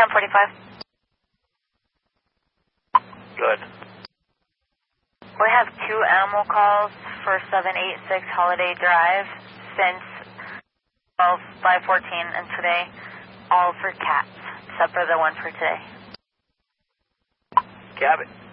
1045. Good. We have 2 animal calls for 786 Holiday Drive since 12/5/14 and today, all for cats, except for the one for today. Cabot.